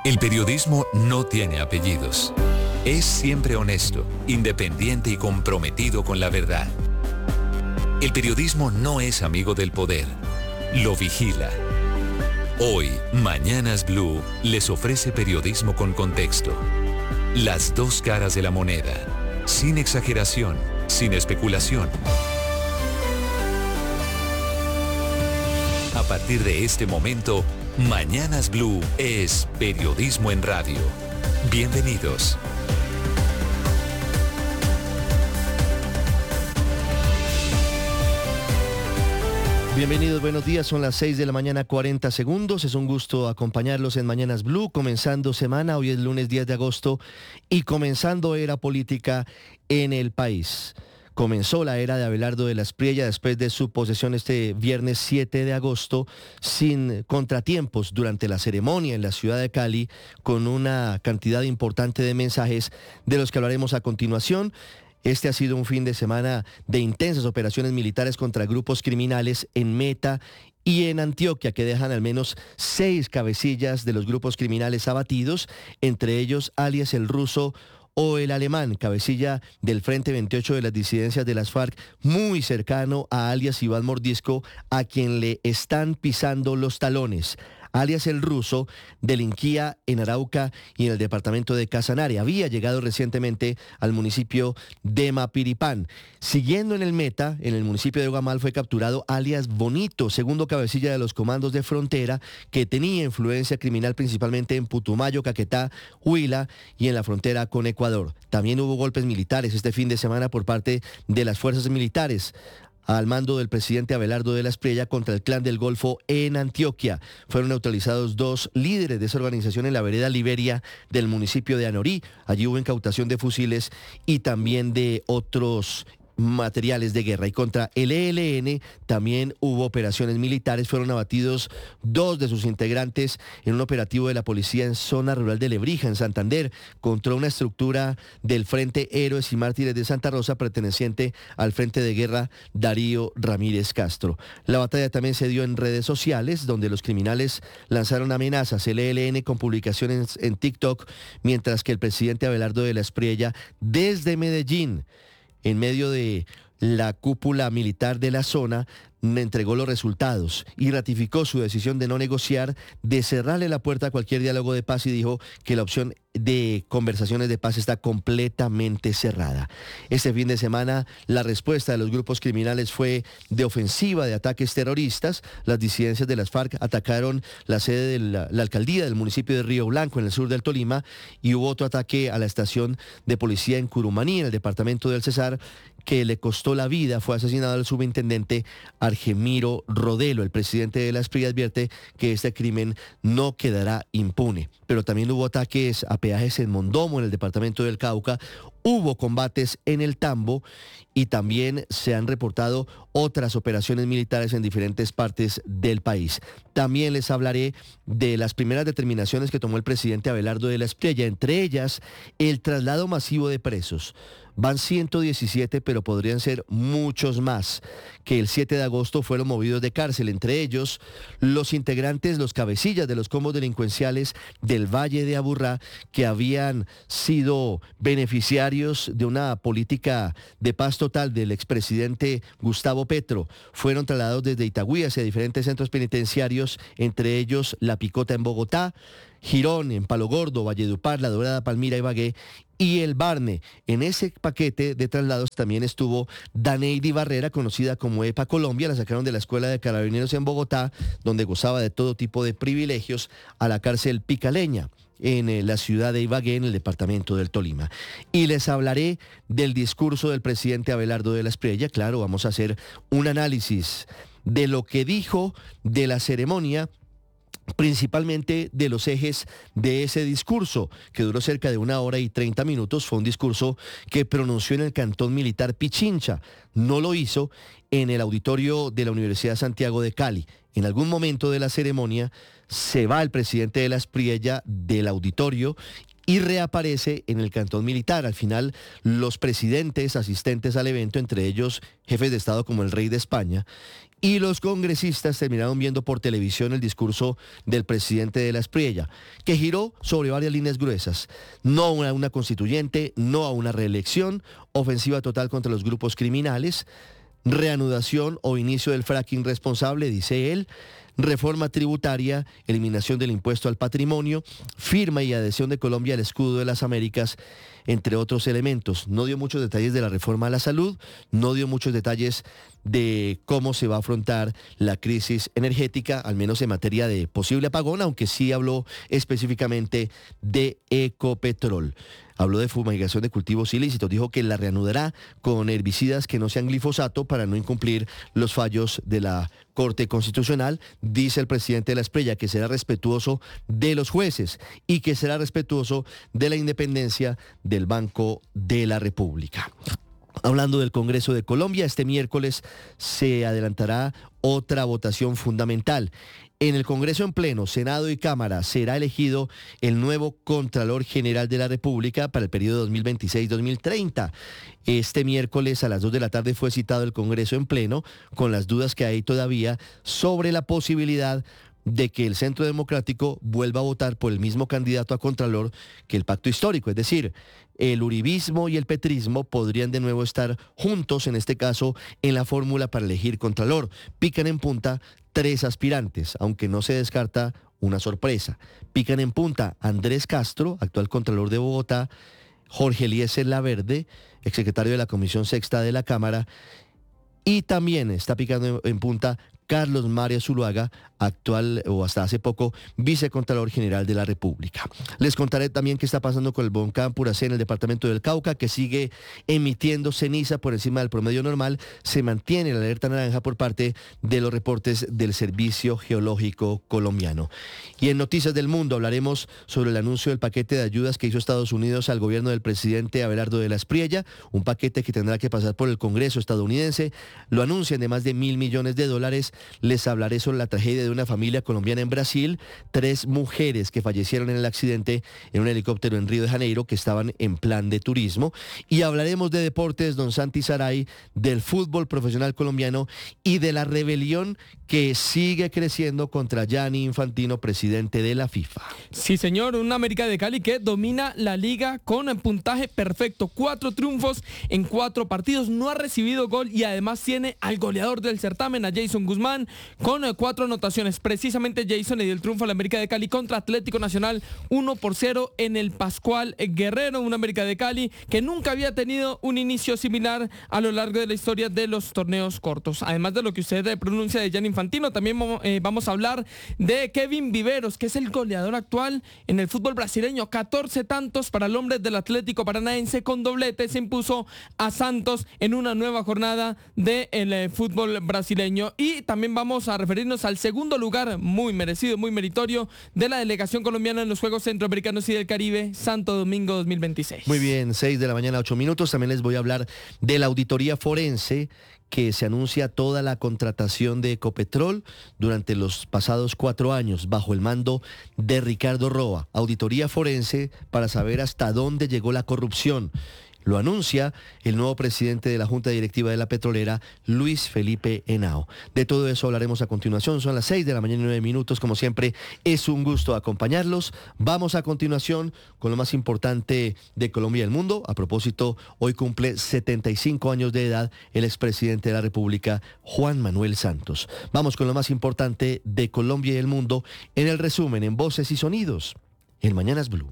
El periodismo no tiene apellidos. Es siempre honesto, independiente y comprometido con la verdad. El periodismo no es amigo del poder, lo vigila. Hoy, Mañanas Blue les ofrece periodismo con contexto. Las dos caras de la moneda, sin exageración, sin especulación. A partir de este momento, Mañanas Blue es periodismo en radio. Bienvenidos. Bienvenidos, buenos días, son las 6 de la mañana, 40 segundos. Es un gusto acompañarlos en Mañanas Blue, comenzando semana, hoy es lunes 10 de agosto y comenzando era política en el país. Comenzó la era de Abelardo de la Espriella después de su posesión este viernes 7 de agosto, sin contratiempos durante la ceremonia en la ciudad de Cali, con una cantidad importante de mensajes de los que hablaremos a continuación. Este ha sido un fin de semana de intensas operaciones militares contra grupos criminales en Meta y en Antioquia, que dejan al menos 6 cabecillas de los grupos criminales abatidos, entre ellos alias El Ruso o El Alemán, cabecilla del Frente 28 de las disidencias de las FARC, muy cercano a alias Iván Mordisco, a quien le están pisando los talones. Alias El Ruso delinquía en Arauca y en el departamento de Casanare. Había llegado recientemente al municipio de Mapiripán. Siguiendo en el Meta, en el municipio de Guamal, fue capturado alias Bonito, segundo cabecilla de los comandos de frontera, que tenía influencia criminal principalmente en Putumayo, Caquetá, Huila y en la frontera con Ecuador. También hubo golpes militares este fin de semana por parte de las fuerzas militares al mando del presidente Abelardo de la Espriella contra el Clan del Golfo en Antioquia. Fueron neutralizados 2 líderes de esa organización en la vereda Liberia del municipio de Anorí. Allí hubo incautación de fusiles y también de otros materiales de guerra. Y contra el ELN también hubo operaciones militares. Fueron abatidos 2 de sus integrantes en un operativo de la policía en zona rural de Lebrija, en Santander, contra una estructura del Frente Héroes y Mártires de Santa Rosa perteneciente al Frente de Guerra Darío Ramírez Castro. La batalla también se dio en redes sociales, donde los criminales lanzaron amenazas, el ELN con publicaciones en TikTok, mientras que el presidente Abelardo de la Espriella, desde Medellín, en medio de la cúpula militar de la zona, entregó los resultados y ratificó su decisión de no negociar, de cerrarle la puerta a cualquier diálogo de paz, y dijo que la opción de conversaciones de paz está completamente cerrada. Este fin de semana la respuesta de los grupos criminales fue de ofensiva, de ataques terroristas. Las disidencias de las FARC atacaron la sede de la alcaldía del municipio de Río Blanco, en el sur del Tolima, y hubo otro ataque a la estación de policía en Curumaní, en el departamento del Cesar, que le costó la vida. Fue asesinado el subintendente Argemiro Rodelo. El presidente de la Espriella advierte que este crimen no quedará impune. Pero también hubo ataques a peajes en Mondomo, en el departamento del Cauca. Hubo combates en el Tambo y también se han reportado otras operaciones militares en diferentes partes del país. También les hablaré de las primeras determinaciones que tomó el presidente Abelardo de la Espriella, entre ellas el traslado masivo de presos. Van 117, pero podrían ser muchos más, que el 7 de agosto fueron movidos de cárcel, entre ellos los integrantes, los cabecillas de los combos delincuenciales del Valle de Aburrá, que habían sido beneficiarios de una política de paz total del expresidente Gustavo Petro. Fueron trasladados desde Itagüí hacia diferentes centros penitenciarios, entre ellos La Picota en Bogotá, Girón en Palo Gordo, Valledupar, La Dorada, Palmira, Ibagué y El Barne. En ese paquete de traslados también estuvo Daneidi Barrera, conocida como EPA Colombia. La sacaron de la Escuela de Carabineros en Bogotá, donde gozaba de todo tipo de privilegios, a la cárcel Picaleña, en la ciudad de Ibagué, en el departamento del Tolima. Y les hablaré del discurso del presidente Abelardo de la Espriella. Claro, vamos a hacer un análisis de lo que dijo, de la ceremonia, principalmente de los ejes de ese discurso, que duró cerca de 1 hora y 30 minutos. Fue un discurso que pronunció en el cantón militar Pichincha. No lo hizo en el auditorio de la Universidad Santiago de Cali. En algún momento de la ceremonia se va el presidente de la Espriella del auditorio y reaparece en el cantón militar. Al final, los presidentes asistentes al evento, entre ellos jefes de Estado como el rey de España, y los congresistas terminaron viendo por televisión el discurso del presidente de la Espriella, que giró sobre varias líneas gruesas. No a una constituyente, no a una reelección, ofensiva total contra los grupos criminales, reanudación o inicio del fracking responsable, dice él, reforma tributaria, eliminación del impuesto al patrimonio, firma y adhesión de Colombia al escudo de las Américas, entre otros elementos. No dio muchos detalles de la reforma a la salud, no dio muchos detalles de cómo se va a afrontar la crisis energética, al menos en materia de posible apagón, aunque sí habló específicamente de Ecopetrol. Habló de fumigación de cultivos ilícitos, dijo que la reanudará con herbicidas que no sean glifosato para no incumplir los fallos de la Corte Constitucional. Dice el presidente de la Espriella que será respetuoso de los jueces y que será respetuoso de la independencia del Banco de la República. Hablando del Congreso de Colombia, este miércoles se adelantará otra votación fundamental. En el Congreso en pleno, Senado y Cámara, será elegido el nuevo Contralor General de la República para el periodo 2026-2030. Este miércoles a las 2 de la tarde fue citado el Congreso en pleno, con las dudas que hay todavía sobre la posibilidad de que el Centro Democrático vuelva a votar por el mismo candidato a Contralor que el Pacto Histórico, es decir, el uribismo y el petrismo podrían de nuevo estar juntos, en este caso, en la fórmula para elegir Contralor. Pican en punta 3 aspirantes, aunque no se descarta una sorpresa. Pican en punta Andrés Castro, actual Contralor de Bogotá, Jorge Eliezer Laverde, exsecretario de la Comisión Sexta de la Cámara, y también está picando en punta Carlos Mario Zuluaga, actual o hasta hace poco vicecontralor general de la República. Les contaré también qué está pasando con el volcán Puracé en el departamento del Cauca, que sigue emitiendo ceniza por encima del promedio normal. Se mantiene la alerta naranja por parte de los reportes del Servicio Geológico Colombiano. Y en Noticias del Mundo hablaremos sobre el anuncio del paquete de ayudas que hizo Estados Unidos al gobierno del presidente Abelardo de la Espriella, un paquete que tendrá que pasar por el Congreso estadounidense. Lo anuncian de más de $1.000 millones. Les hablaré sobre la tragedia de una familia colombiana en Brasil, 3 mujeres que fallecieron en el accidente en un helicóptero en Río de Janeiro que estaban en plan de turismo. Y hablaremos de deportes, don Santi Saray, del fútbol profesional colombiano y de la rebelión que sigue creciendo contra Gianni Infantino, presidente de la FIFA. Sí, señor, un América de Cali que domina la liga con puntaje perfecto, 4 triunfos en 4 partidos, no ha recibido gol y además tiene al goleador del certamen, a Jason Guzmán, con 4 anotaciones. Precisamente Jason le dio el triunfo al América de Cali contra Atlético Nacional 1-0 en el Pascual Guerrero, un América de Cali que nunca había tenido un inicio similar a lo largo de la historia de los torneos cortos. Además de lo que usted pronuncia de Gianni Infantino, también vamos a hablar de Kevin Viveros, que es el goleador actual en el fútbol brasileño, 14 tantos para el hombre del Atlético Paranaense, con doblete se impuso a Santos en una nueva jornada del fútbol brasileño. Y también vamos a referirnos al segundo lugar, muy merecido, muy meritorio, de la delegación colombiana en los Juegos Centroamericanos y del Caribe, Santo Domingo 2026. Muy bien, 6 de la mañana, 8 minutos. También les voy a hablar de la auditoría forense que se anuncia toda la contratación de Ecopetrol durante los pasados 4 años bajo el mando de Ricardo Roa. Auditoría forense para saber hasta dónde llegó la corrupción. Lo anuncia el nuevo presidente de la Junta Directiva de la Petrolera, Luis Felipe Henao. De todo eso hablaremos a continuación. Son las 6 de la mañana y 9 minutos. Como siempre, es un gusto acompañarlos. Vamos a continuación con lo más importante de Colombia y el mundo. A propósito, hoy cumple 75 años de edad el expresidente de la República, Juan Manuel Santos. Vamos con lo más importante de Colombia y el mundo en el resumen en Voces y Sonidos en Mañanas Blue.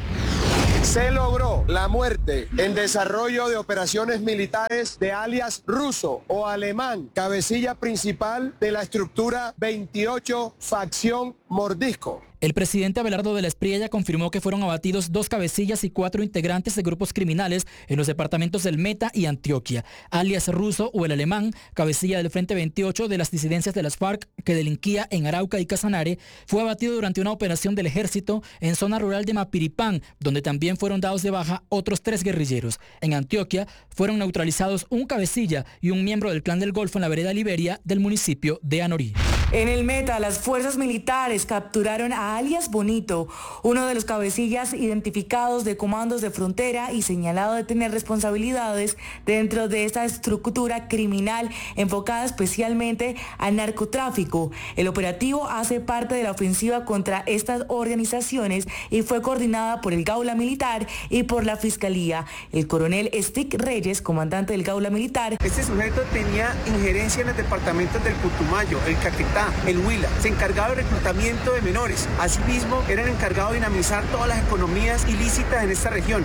Se logró la muerte en desarrollo de operaciones militares de alias ruso o alemán, cabecilla principal de la estructura 28 Facción Mordisco. El presidente Abelardo de la Espriella confirmó que fueron abatidos 2 cabecillas y 4 integrantes de grupos criminales en los departamentos del Meta y Antioquia. Alias ruso o el alemán, cabecilla del Frente 28 de las disidencias de las FARC que delinquía en Arauca y Casanare, fue abatido durante una operación del ejército en zona rural de Mapiripán, donde también fueron dados de baja otros 3 guerrilleros. En Antioquia fueron neutralizados un cabecilla y un miembro del Clan del Golfo en la vereda Liberia del municipio de Anorí. En el Meta, las fuerzas militares capturaron a alias Bonito, uno de los cabecillas identificados de comandos de frontera y señalado de tener responsabilidades dentro de esta estructura criminal enfocada especialmente al narcotráfico. El operativo hace parte de la ofensiva contra estas organizaciones y fue coordinada por el Gaula Militar y por la Fiscalía. El coronel Stick Reyes, comandante del Gaula Militar. Este sujeto tenía injerencia en los departamentos del Putumayo, el Caquetá, el Huila. Se encargaba del reclutamiento de menores. Asimismo, eran encargados de dinamizar todas las economías ilícitas en esta región.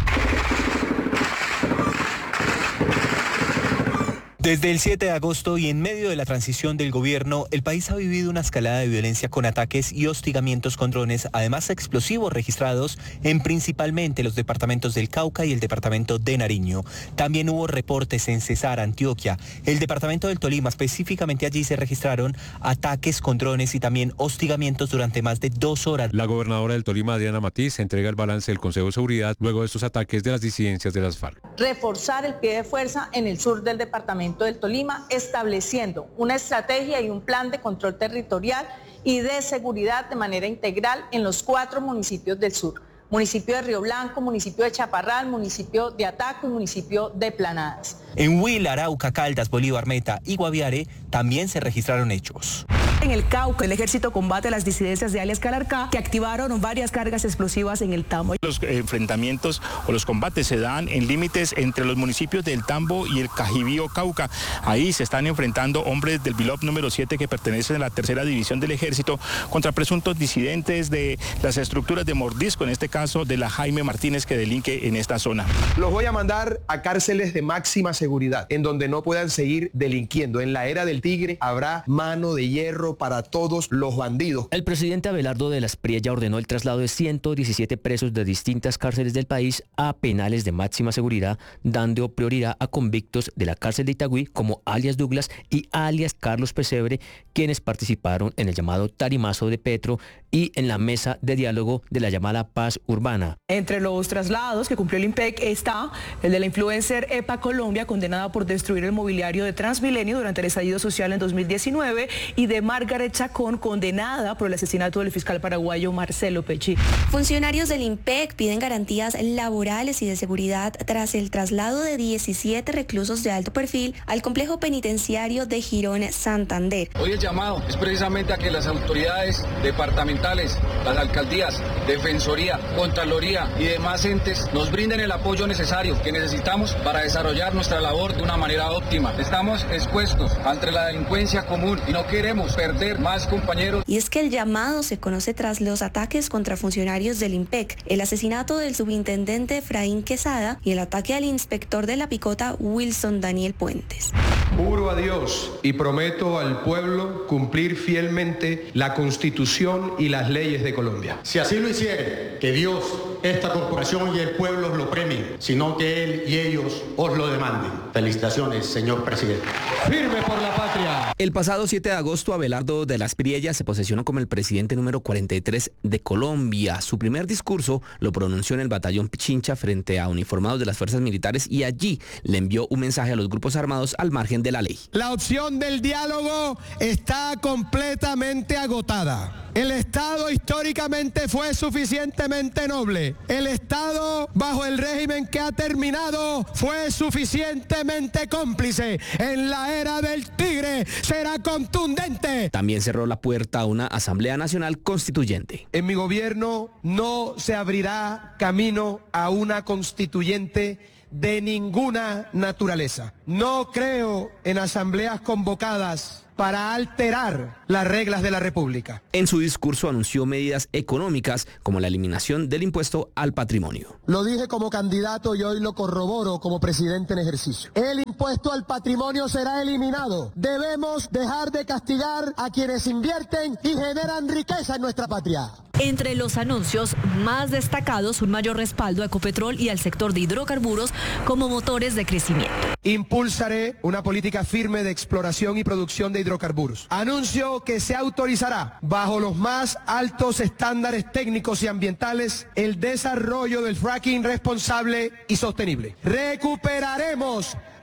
Desde el 7 de agosto y en medio de la transición del gobierno, el país ha vivido una escalada de violencia con ataques y hostigamientos con drones, además explosivos registrados en principalmente los departamentos del Cauca y el departamento de Nariño. También hubo reportes en Cesar, Antioquia, el departamento del Tolima, específicamente allí se registraron ataques con drones y también hostigamientos durante más de 2 horas. La gobernadora del Tolima, Diana Matiz, entrega el balance del Consejo de Seguridad luego de estos ataques de las disidencias de las FARC. Reforzar el pie de fuerza en el sur del departamento del Tolima, estableciendo una estrategia y un plan de control territorial y de seguridad de manera integral en los 4 municipios del sur: municipio de Río Blanco, municipio de Chaparral, municipio de Ataco y municipio de Planadas. En Huila, Arauca, Caldas, Bolívar, Meta y Guaviare también se registraron hechos. En el Cauca, el ejército combate las disidencias de alias Calarcá, que activaron varias cargas explosivas en el Tambo. Los enfrentamientos o los combates se dan en límites entre los municipios del Tambo y el Cajibío, Cauca. Ahí se están enfrentando hombres del BILOP número 7 que pertenecen a la tercera división del ejército contra presuntos disidentes de las estructuras de Mordisco, en este caso de la Jaime Martínez, que delinque en esta zona. Los voy a mandar a cárceles de máxima seguridad, en donde no puedan seguir delinquiendo. En la era del tigre habrá mano de hierro para todos los bandidos. El presidente Abelardo de la Espriella ordenó el traslado de 117 presos de distintas cárceles del país a penales de máxima seguridad, dando prioridad a convictos de la cárcel de Itagüí como alias Douglas y alias Carlos Pesebre, quienes participaron en el llamado tarimazo de Petro y en la mesa de diálogo de la llamada paz urbana. Entre los traslados que cumplió el IMPEC está el de la influencer EPA Colombia, condenada por destruir el mobiliario de Transmilenio durante el estallido social en 2019, y de Margaret Chacón, condenada por el asesinato del fiscal paraguayo Marcelo Pecci. Funcionarios del IMPEC piden garantías laborales y de seguridad tras el traslado de 17 reclusos de alto perfil al complejo penitenciario de Girón, Santander. Hoy el llamado es precisamente a que las autoridades departamentales, las alcaldías, Defensoría, Contraloría y demás entes nos brinden el apoyo necesario que necesitamos para desarrollar nuestra labor de una manera óptima. Estamos expuestos ante la delincuencia común y no queremos perder más compañeros. Y es que el llamado se conoce tras los ataques contra funcionarios del IMPEC, el asesinato del subintendente Efraín Quesada y el ataque al inspector de la Picota Wilson Daniel Puentes. Juro a Dios y prometo al pueblo cumplir fielmente la Constitución y las leyes de Colombia. Si así lo hicieren, que Dios, esta corporación y el pueblo os lo premien, sino que Él y ellos os lo demanden. Felicitaciones, señor presidente. ¡Firme por la patria! El pasado 7 de agosto, Abelardo de la Espriella se posesionó como el presidente número 43 de Colombia. Su primer discurso lo pronunció en el batallón Pichincha frente a uniformados de las fuerzas militares y allí le envió un mensaje a los grupos armados al margen de la ley. La opción del diálogo está completamente agotada. El Estado históricamente fue suficientemente noble. El Estado, bajo el régimen que ha terminado, fue suficientemente cómplice. En la era del tigre será contundente. También cerró la puerta a una Asamblea Nacional Constituyente. En mi gobierno no se abrirá camino a una constituyente de ninguna naturaleza. No creo en asambleas convocadas para alterar las reglas de la República. En su discurso anunció medidas económicas como la eliminación del impuesto al patrimonio. Lo dije como candidato y hoy lo corroboro como presidente en ejercicio. El impuesto al patrimonio será eliminado. Debemos dejar de castigar a quienes invierten y generan riqueza en nuestra patria. Entre los anuncios más destacados, un mayor respaldo a Ecopetrol y al sector de hidrocarburos como motores de crecimiento. Impulsaré una política firme de exploración y producción de hidrocarburos. Anuncio que se autorizará, bajo los más altos estándares técnicos y ambientales, el desarrollo del fracking responsable y sostenible. Recuperaremos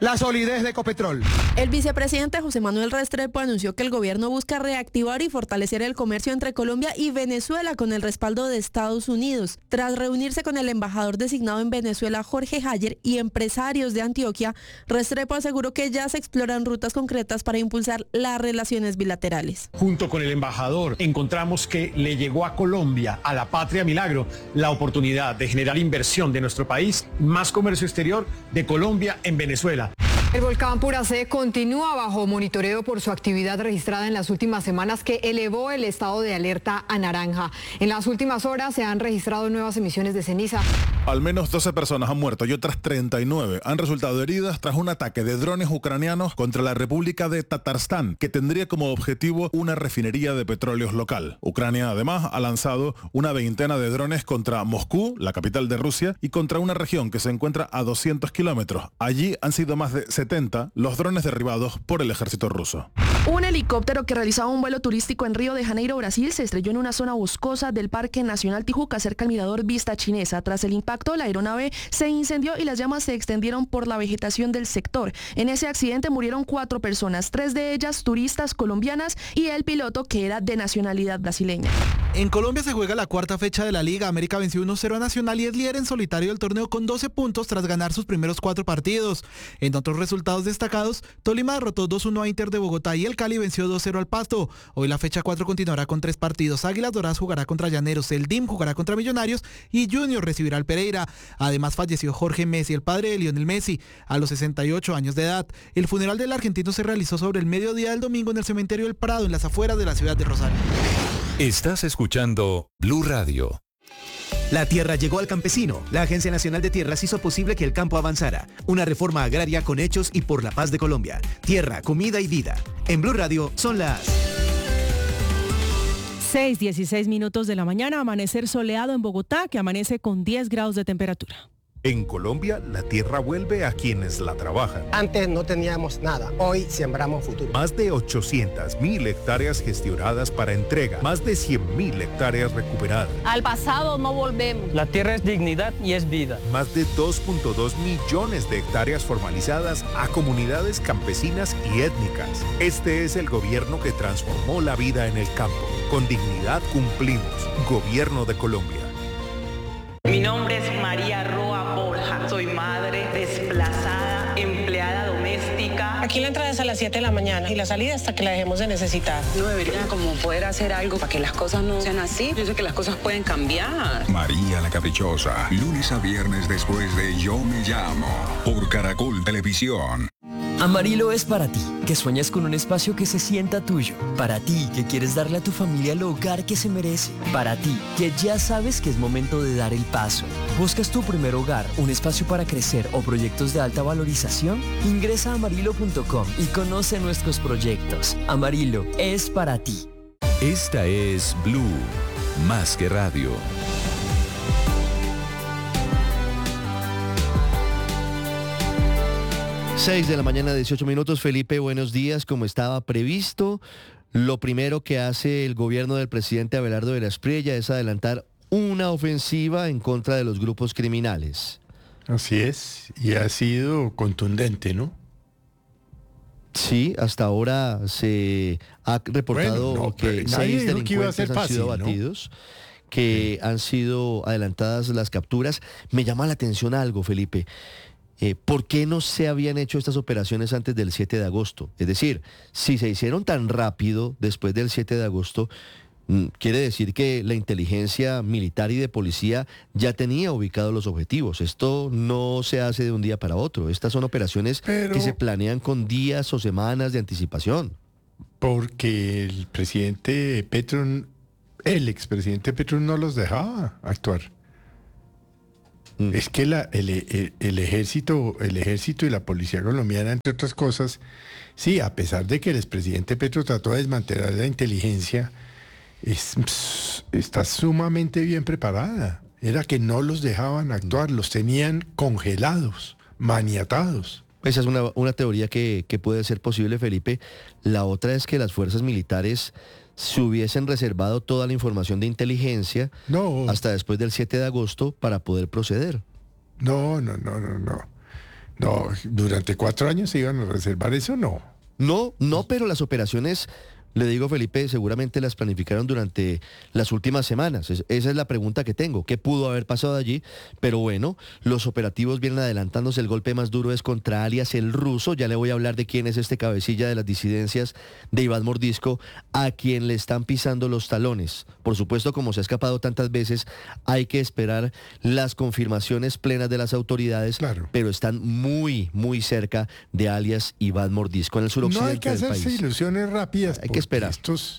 la solidez de Ecopetrol. El vicepresidente José Manuel Restrepo anunció que el gobierno busca reactivar y fortalecer el comercio entre Colombia y Venezuela con el respaldo de Estados Unidos. Tras reunirse con el embajador designado en Venezuela, Jorge Hayer, y empresarios de Antioquia, Restrepo aseguró que ya se exploran rutas concretas para impulsar las relaciones bilaterales. Junto con el embajador encontramos que le llegó a Colombia, a la patria milagro, la oportunidad de generar inversión de nuestro país, más comercio exterior de Colombia en Venezuela. El volcán Puracé continúa bajo monitoreo por su actividad registrada en las últimas semanas, que elevó el estado de alerta a naranja. En las últimas horas se han registrado nuevas emisiones de ceniza. Al menos 12 personas han muerto y otras 39 han resultado heridas tras un ataque de drones ucranianos contra la República de Tatarstán, que tendría como objetivo una refinería de petróleos local. Ucrania además ha lanzado una veintena de drones contra Moscú, la capital de Rusia, y contra una región que se encuentra a 200 kilómetros. Allí han sido más de 70 los drones derribados por el ejército ruso. Un helicóptero que realizaba un vuelo turístico en Río de Janeiro, Brasil, se estrelló en una zona boscosa del Parque Nacional Tijuca, cerca al mirador Vista Chinesa. Tras el impacto, la aeronave se incendió y las llamas se extendieron por la vegetación del sector. En ese accidente murieron 4 personas, 3 de ellas turistas colombianas y el piloto, que era de nacionalidad brasileña. En Colombia se juega la cuarta fecha de la Liga. América venció 1-0 a Nacional y es líder en solitario del torneo con 12 puntos tras ganar sus primeros 4 partidos. En otros resultados destacados, Tolima derrotó 2-1 a Inter de Bogotá y el Cali venció 2-0 al Pasto. Hoy la fecha 4 continuará con 3 partidos. Águilas Doradas jugará contra Llaneros, el DIM jugará contra Millonarios y Junior recibirá al Pereira. Además falleció Jorge Messi, el padre de Lionel Messi, a los 68 años de edad. El funeral del argentino se realizó sobre el mediodía del domingo en el cementerio del Prado, en las afueras de la ciudad de Rosario. Estás escuchando Blue Radio. La tierra llegó al campesino. La Agencia Nacional de Tierras hizo posible que el campo avanzara. Una reforma agraria con hechos y por la paz de Colombia. Tierra, comida y vida. En Blue Radio son las 6:16 minutos de la mañana. Amanecer soleado en Bogotá, que amanece con 10 grados de temperatura. En Colombia, la tierra vuelve a quienes la trabajan. Antes no teníamos nada, hoy sembramos futuro. Más de 800.000 hectáreas gestionadas para entrega, más de 100.000 hectáreas recuperadas. Al pasado no volvemos. La tierra es dignidad y es vida. Más de 2.2 millones de hectáreas formalizadas a comunidades campesinas y étnicas. Este es el gobierno que transformó la vida en el campo. Con dignidad cumplimos. Gobierno de Colombia. Mi nombre es María Roa Borja, soy madre desplazada, empleada doméstica. Aquí la entrada es a las 7 de la mañana y la salida hasta que la dejemos de necesitar. No deberían como poder hacer algo para que las cosas no sean así. Yo sé que las cosas pueden cambiar. María la Caprichosa, lunes a viernes después de Yo Me Llamo, por Caracol Televisión. Amarillo es para ti, que sueñas con un espacio que se sienta tuyo. Para ti, que quieres darle a tu familia el hogar que se merece. Para ti, que ya sabes que es momento de dar el paso. ¿Buscas tu primer hogar, un espacio para crecer o proyectos de alta valorización? Ingresa a amarillo.com y conoce nuestros proyectos. Amarillo es para ti. Esta es Blue, más que radio. 6 de la mañana, 18 minutos. Felipe, buenos días. Como estaba previsto, lo primero que hace el gobierno del presidente Abelardo de la Espriella es adelantar una ofensiva en contra de los grupos criminales. Así es, y ha sido contundente, ¿no? Sí, hasta ahora se ha reportado que 6 delincuentes han sido abatidos, ¿no? Que han sido adelantadas las capturas. Me llama la atención algo, Felipe. ¿Por qué no se habían hecho estas operaciones antes del 7 de agosto? Es decir, si se hicieron tan rápido después del 7 de agosto, quiere decir que la inteligencia militar y de policía ya tenía ubicados los objetivos. Esto no se hace de un día para otro. Estas son operaciones que se planean con días o semanas de anticipación. Porque el presidente Petro, el expresidente Petro no los dejaba actuar. Es que el ejército y la policía colombiana, entre otras cosas, sí, a pesar de que el expresidente Petro trató de desmantelar la inteligencia, está sumamente bien preparada. Era que no los dejaban actuar, los tenían congelados, maniatados. Esa es una teoría que puede ser posible, Felipe. La otra es que las fuerzas militares se hubiesen reservado toda la información de inteligencia hasta después del 7 de agosto para poder proceder. No. No, durante 4 años se iban a reservar eso, no. No, pero las operaciones, le digo, Felipe, seguramente las planificaron durante las últimas semanas. Esa es la pregunta que tengo. ¿Qué pudo haber pasado allí? Pero bueno, los operativos vienen adelantándose. El golpe más duro es contra alias El Ruso. Ya le voy a hablar de quién es este cabecilla de las disidencias de Iván Mordisco, a quien le están pisando los talones. Por supuesto, como se ha escapado tantas veces, hay que esperar las confirmaciones plenas de las autoridades, claro, pero están muy, muy cerca de alias Iván Mordisco en el suroccidente del país. No hay que hacerse ilusiones rápidas. Hay que esperar.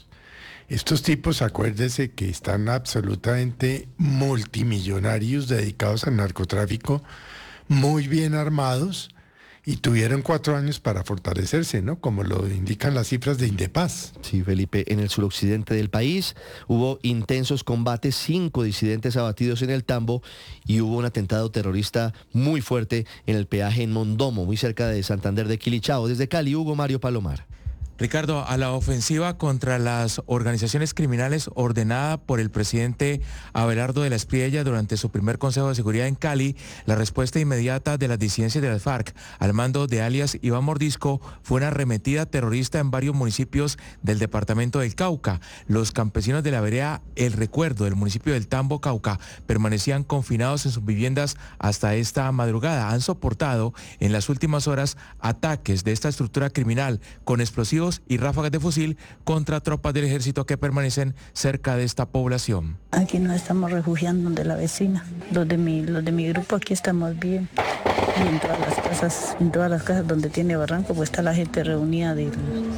Estos tipos, acuérdense que están absolutamente multimillonarios dedicados al narcotráfico, muy bien armados, y tuvieron 4 años para fortalecerse, ¿no? Como lo indican las cifras de Indepaz. Sí, Felipe, en el suroccidente del país hubo intensos combates, 5 disidentes abatidos en el Tambo y hubo un atentado terrorista muy fuerte en el peaje en Mondomo, muy cerca de Santander de Quilichao. Desde Cali, Hugo Mario Palomar. Ricardo, a la ofensiva contra las organizaciones criminales ordenada por el presidente Abelardo de la Espriella durante su primer Consejo de Seguridad en Cali, la respuesta inmediata de las disidencias de las FARC al mando de alias Iván Mordisco fue una arremetida terrorista en varios municipios del departamento del Cauca. Los campesinos de la vereda El Recuerdo del municipio del Tambo, Cauca, permanecían confinados en sus viviendas hasta esta madrugada. Han soportado en las últimas horas ataques de esta estructura criminal con explosivos y ráfagas de fusil contra tropas del ejército que permanecen cerca de esta población. Aquí nos estamos refugiando de la vecina. Los de mi grupo aquí estamos bien. Y en todas las casas donde tiene barranco, pues está la gente reunida de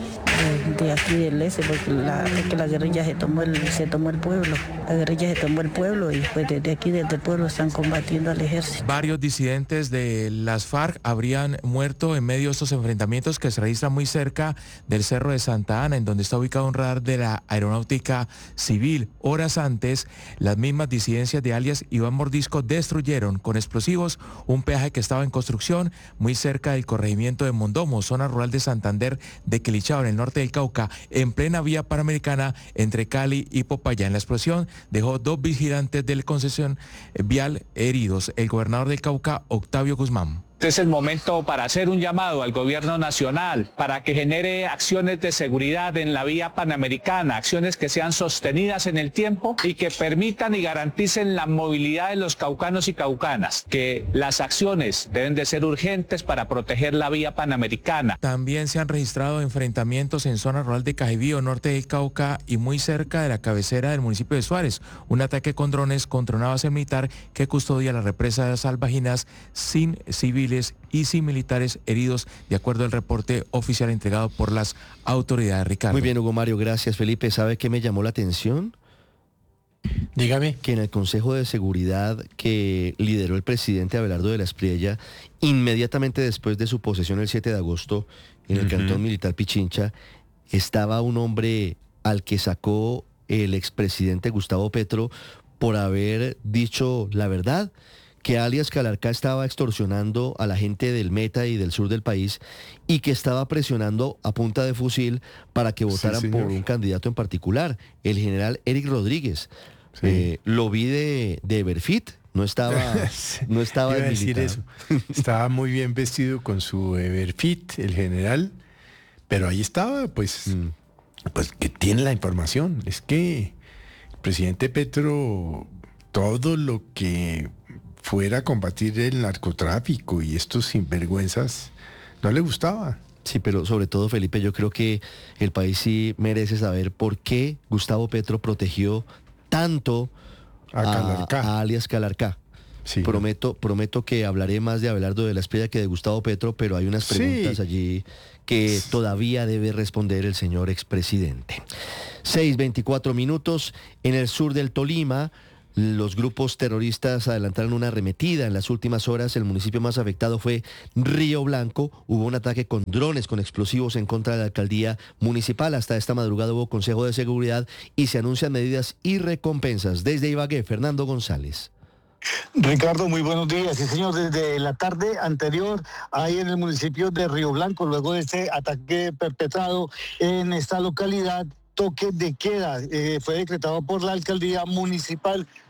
aquí del porque la guerrilla se tomó el pueblo. La guerrilla se tomó el pueblo y pues desde aquí, desde el pueblo, están combatiendo al ejército. Varios disidentes de las FARC habrían muerto en medio de estos enfrentamientos que se registran muy cerca del Cerro de Santa Ana, en donde está ubicado un radar de la Aeronáutica Civil. Horas antes, las mismas disidencias de alias Iván Mordisco destruyeron con explosivos un peaje que estaba en construcción muy cerca del corregimiento de Mondomo, zona rural de Santander de Quilichao, en el norte del Cauca, en plena vía panamericana entre Cali y Popayán. La explosión dejó 2 vigilantes de la concesión vial heridos. El gobernador del Cauca, Octavio Guzmán. Este es el momento para hacer un llamado al gobierno nacional para que genere acciones de seguridad en la vía panamericana, acciones que sean sostenidas en el tiempo y que permitan y garanticen la movilidad de los caucanos y caucanas, que las acciones deben de ser urgentes para proteger la vía panamericana. También se han registrado enfrentamientos en zona rural de Cajibío, norte del Cauca y muy cerca de la cabecera del municipio de Suárez. Un ataque con drones contra una base militar que custodia la represa de Salvajinas, sin civiles y sin militares heridos, de acuerdo al reporte oficial entregado por las autoridades. Ricardo. Muy bien, Hugo Mario, gracias. Felipe, ¿sabe qué me llamó la atención? Dígame. Que en el Consejo de Seguridad que lideró el presidente Abelardo de la Espriella, inmediatamente después de su posesión el 7 de agosto en el cantón militar Pichincha, estaba un hombre al que sacó el expresidente Gustavo Petro por haber dicho la verdad, que alias Calarcá estaba extorsionando a la gente del Meta y del sur del país y que estaba presionando a punta de fusil para que votaran por un candidato en particular, el general Eric Rodríguez. Sí. Lo vi de Everfit, no estaba iba a decir eso. Estaba muy bien vestido con su Everfit, el general, pero ahí estaba, pues que tiene la información. Es que el presidente Petro, todo lo que fuera a combatir el narcotráfico y estos sinvergüenzas, no le gustaba. Sí, pero sobre todo, Felipe, yo creo que el país sí merece saber por qué Gustavo Petro protegió tanto a alias Calarcá. Sí. Prometo que hablaré más de Abelardo de la Espriella que de Gustavo Petro, pero hay unas preguntas allí que todavía debe responder el señor expresidente. 6:24 minutos, en el sur del Tolima. Los grupos terroristas adelantaron una arremetida en las últimas horas. El municipio más afectado fue Río Blanco. Hubo un ataque con drones, con explosivos en contra de la alcaldía municipal. Hasta esta madrugada hubo Consejo de Seguridad y se anuncian medidas y recompensas. Desde Ibagué, Fernando González. Ricardo, muy buenos días. Sí, señor, desde la tarde anterior, ahí en el municipio de Río Blanco, luego de este ataque perpetrado en esta localidad, toque de queda fue decretado por la alcaldía municipal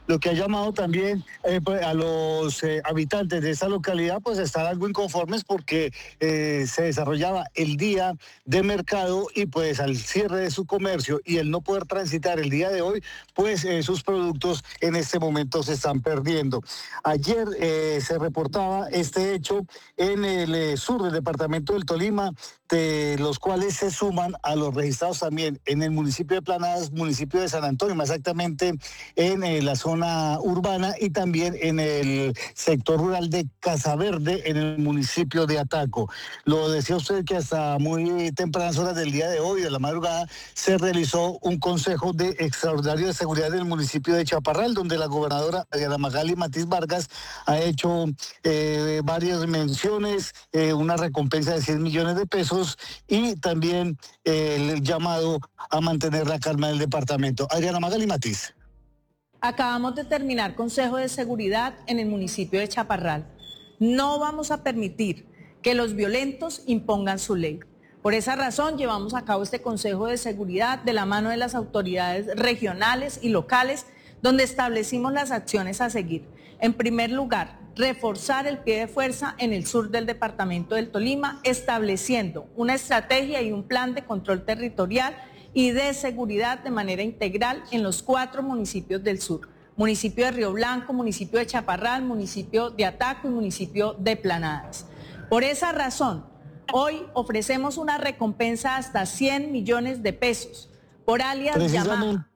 lo que ha llamado también a los habitantes de esta localidad, pues estar algo inconformes porque se desarrollaba el día de mercado y pues al cierre de su comercio y el no poder transitar el día de hoy, pues sus productos en este momento se están perdiendo. Ayer se reportaba este hecho en el sur del departamento del Tolima, de los cuales se suman a los registrados también en el municipio de Planadas, municipio de San Antonio, más exactamente en la zona urbana y también en el sector rural de Casaverde, en el municipio de Ataco. Lo decía usted que hasta muy tempranas horas del día de hoy, de la madrugada, se realizó un consejo de extraordinario de seguridad en el municipio de Chaparral, donde la gobernadora Adriana Magali Matiz Vargas ha hecho varias menciones, una recompensa de 100 millones de pesos y también el llamado a mantener la calma del departamento. Adriana Magali Matiz. Acabamos de terminar Consejo de Seguridad en el municipio de Chaparral. No vamos a permitir que los violentos impongan su ley. Por esa razón llevamos a cabo este Consejo de Seguridad de la mano de las autoridades regionales y locales, donde establecimos las acciones a seguir. En primer lugar, reforzar el pie de fuerza en el sur del departamento del Tolima, estableciendo una estrategia y un plan de control territorial y de seguridad de manera integral en los 4 municipios del sur: municipio de Río Blanco, municipio de Chaparral, municipio de Ataco y municipio de Planadas. Por esa razón, hoy ofrecemos una recompensa hasta 100 millones de pesos por alias Yamaha.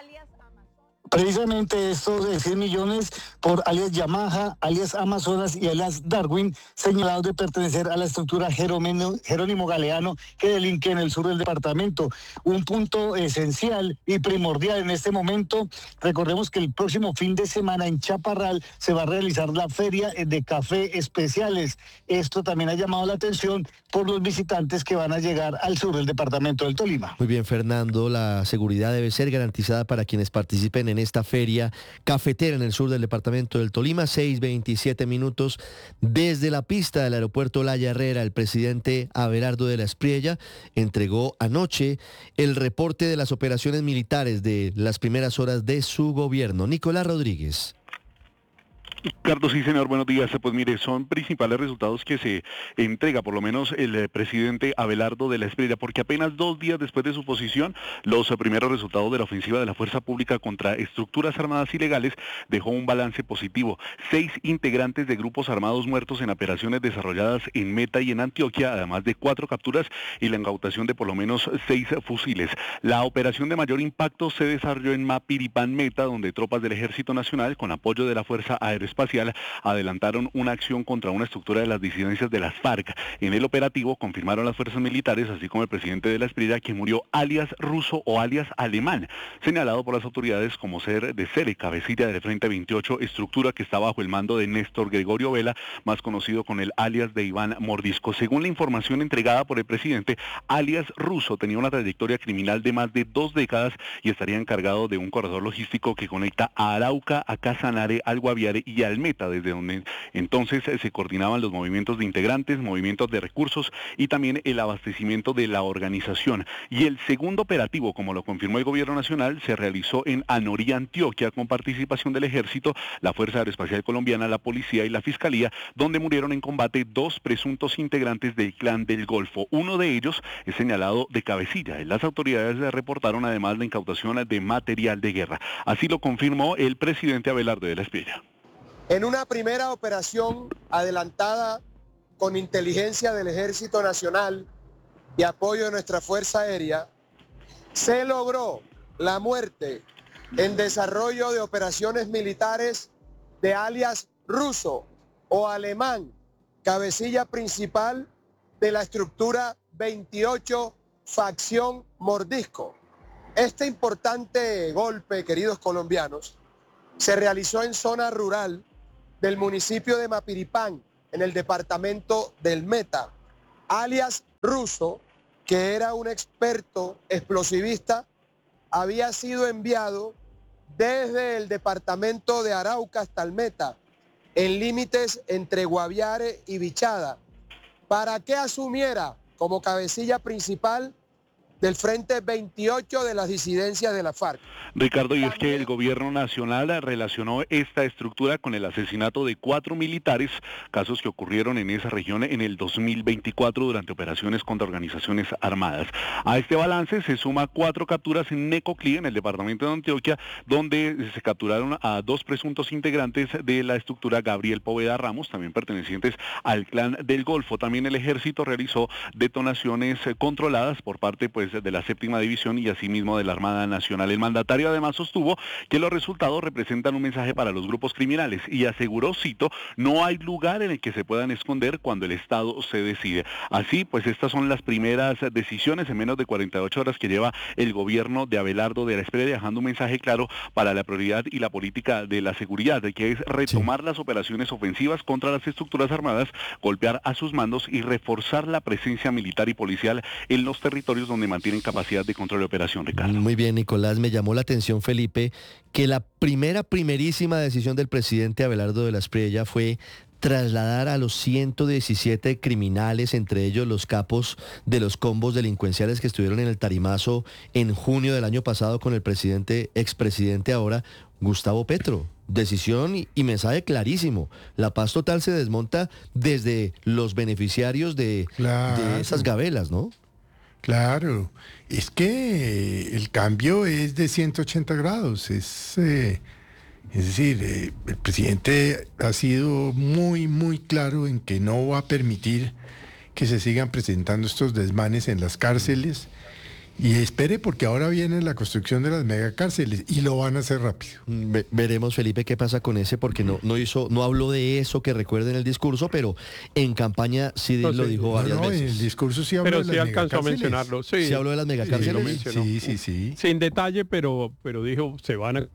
Precisamente estos 100 millones por alias Yamaha, alias Amazonas y alias Darwin, señalados de pertenecer a la estructura Jerónimo Galeano, que delinque en el sur del departamento. Un punto esencial y primordial en este momento. Recordemos que el próximo fin de semana en Chaparral se va a realizar la feria de café especiales. Esto también ha llamado la atención por los visitantes que van a llegar al sur del departamento del Tolima. Muy bien, Fernando, la seguridad debe ser garantizada para quienes participen en esta feria cafetera en el sur del departamento del Tolima. 6:27 minutos. Desde la pista del aeropuerto Olaya Herrera, el presidente Abelardo de la Espriella entregó anoche el reporte de las operaciones militares de las primeras horas de su gobierno. Nicolás Rodríguez. Carlos, sí señor, buenos días. Pues mire, son principales resultados que se entrega por lo menos el presidente Abelardo de la Espriella, porque apenas 2 días después de su posición, los primeros resultados de la ofensiva de la Fuerza Pública contra estructuras armadas ilegales dejó un balance positivo. 6 integrantes de grupos armados muertos en operaciones desarrolladas en Meta y en Antioquia, además de 4 capturas y la incautación de por lo menos 6 fusiles. La operación de mayor impacto se desarrolló en Mapiripán Meta, donde tropas del Ejército Nacional, con apoyo de la Fuerza Aeroespacial, adelantaron una acción contra una estructura de las disidencias de las FARC. En el operativo confirmaron las fuerzas militares, así como el presidente de la Espriella, que murió alias ruso o alias alemán, señalado por las autoridades como ser de Cele, cabecilla del Frente 28, estructura que está bajo el mando de Néstor Gregorio Vela, más conocido con el alias de Iván Mordisco. Según la información entregada por el presidente, alias ruso tenía una trayectoria criminal de más de 2 décadas y estaría encargado de un corredor logístico que conecta a Arauca, a Casanare, al Guaviare y al Meta, desde donde entonces se coordinaban los movimientos de integrantes, movimientos de recursos y también el abastecimiento de la organización. Y el segundo operativo, como lo confirmó el gobierno nacional, se realizó en Anorí, Antioquia, con participación del Ejército, la Fuerza Aeroespacial Colombiana, la Policía y la Fiscalía, donde murieron en combate 2 presuntos integrantes del Clan del Golfo. Uno de ellos es señalado de cabecilla. Las autoridades reportaron además la incautación de material de guerra. Así lo confirmó el presidente Abelardo de la Espriella. En una primera operación adelantada con inteligencia del Ejército Nacional y apoyo de nuestra Fuerza Aérea, se logró la muerte en desarrollo de operaciones militares de alias ruso o alemán, cabecilla principal de la estructura 28, facción Mordisco. Este importante golpe, queridos colombianos, se realizó en zona rural del municipio de Mapiripán, en el departamento del Meta. Alias ruso, que era un experto explosivista, había sido enviado desde el departamento de Arauca hasta el Meta, en límites entre Guaviare y Bichada, para que asumiera como cabecilla principal del Frente 28 de las disidencias de la FARC. Ricardo, y es que el gobierno nacional relacionó esta estructura con el asesinato de 4 militares, casos que ocurrieron en esa región en el 2024 durante operaciones contra organizaciones armadas. A este balance se suma 4 capturas en Necoclí, en el departamento de Antioquia, donde se capturaron a 2 presuntos integrantes de la estructura Gabriel Poveda Ramos, también pertenecientes al Clan del Golfo. También el ejército realizó detonaciones controladas por parte de la 7ª División y asimismo de la Armada Nacional. El mandatario además sostuvo que los resultados representan un mensaje para los grupos criminales y aseguró, cito, no hay lugar en el que se puedan esconder cuando el Estado se decide. Así, pues estas son las primeras decisiones en menos de 48 horas que lleva el gobierno de Abelardo de la Espriella, dejando un mensaje claro para la prioridad y la política de la seguridad, que es retomar las operaciones ofensivas contra las estructuras armadas, golpear a sus mandos y reforzar la presencia militar y policial en los territorios donde mantienen capacidad de control de operación, Ricardo. Muy bien, Nicolás. Me llamó la atención, Felipe, que la primerísima decisión del presidente Abelardo de la Espriella fue trasladar a los 117 criminales, entre ellos los capos de los combos delincuenciales que estuvieron en el Tarimazo en junio del año pasado con el expresidente ahora, Gustavo Petro. Decisión y mensaje clarísimo. La paz total se desmonta desde los beneficiarios de esas gabelas, ¿no? Claro, es que el cambio es de 180 grados, es decir, el presidente ha sido muy claro en que no va a permitir que se sigan presentando estos desmanes en las cárceles. Y espere, porque ahora viene la construcción de las megacárceles y lo van a hacer rápido. Veremos, Felipe, qué pasa con ese, porque no habló de eso que recuerden el discurso, pero en campaña sí lo dijo varias veces. En el discurso sí habló de las megacárceles. Pero sí alcanzó a mencionarlo. Sí habló de las megacárceles. Sí. Sin detalle, pero dijo se van